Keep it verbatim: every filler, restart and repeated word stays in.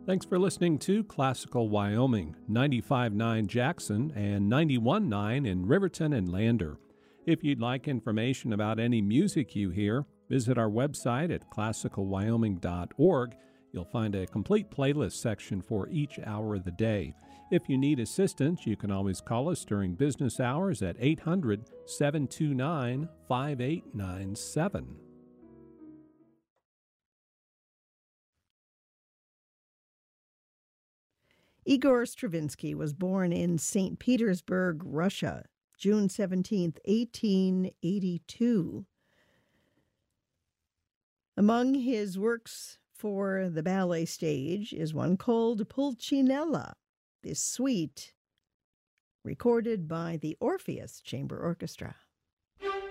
Thanks for listening to Classical Wyoming, ninety-five point nine Jackson and ninety-one point nine in Riverton and Lander. If you'd like information about any music you hear, visit our website at classical wyoming dot org. You'll find a complete playlist section for each hour of the day. If you need assistance, you can always call us during business hours at eight hundred, seven two nine, five eight nine seven. Igor Stravinsky was born in Saint Petersburg, Russia, June seventeenth, eighteen eighty-two. Among his works for the ballet stage is one called Pulcinella, this suite recorded by the Orpheus Chamber Orchestra.